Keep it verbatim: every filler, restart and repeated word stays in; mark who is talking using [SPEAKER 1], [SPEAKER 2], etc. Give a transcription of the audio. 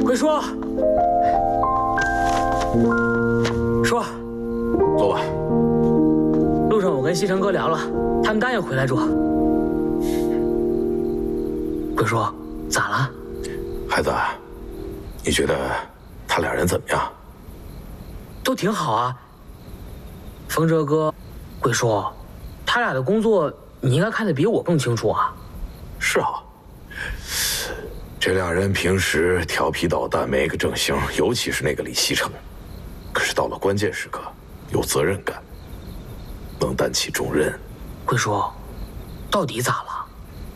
[SPEAKER 1] 鬼叔，叔，
[SPEAKER 2] 坐吧。
[SPEAKER 1] 路上我跟西城哥聊了，他们答应回来住。鬼叔，咋了？
[SPEAKER 2] 孩子，你觉得他俩人怎么样？
[SPEAKER 1] 都挺好啊。风哲哥，鬼叔，他俩的工作你应该看得比我更清楚啊。
[SPEAKER 2] 是啊。 这俩人平时调皮捣蛋，没个正形，尤其是那个李西城。可是到了关键时刻，有责任感，能担起重任。
[SPEAKER 1] 鬼叔，到底咋了？